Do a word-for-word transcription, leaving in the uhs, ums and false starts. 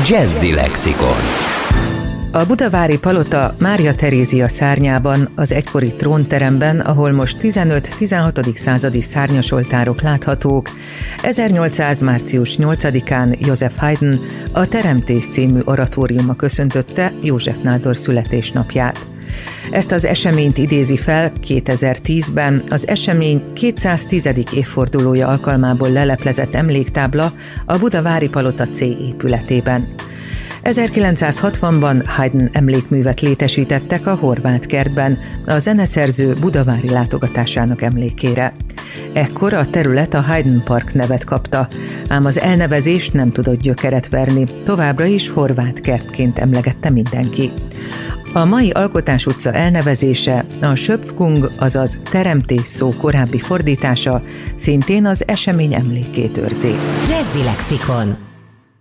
Jazzy Lexikon. A budavári palota Mária Terézia szárnyában, az egykori trónteremben, ahol most tizenöt-tizenhatodik századi szárnyasoltárok láthatók, ezernyolcszáz. március nyolcadikán Joseph Haydn a Teremtés című oratóriuma köszöntötte József nádor születésnapját. Ezt az eseményt idézi fel kétezer-tízben az esemény kétszáztízedik évfordulója alkalmából leleplezett emléktábla a budavári palota C épületében. ezerkilencszázhatvanban Haydn emlékművet létesítettek a Horváth kertben a zeneszerző budavári látogatásának emlékére. Ekkor a terület a Haydn Park nevet kapta, ám az elnevezést nem tudott gyökeret verni, továbbra is Horváth kertként emlegette mindenki. A mai Alkotás utca elnevezése a Schöpfung, azaz teremtés szó korábbi fordítása, szintén az esemény emlékét őrzi. Jazzy Lexikon.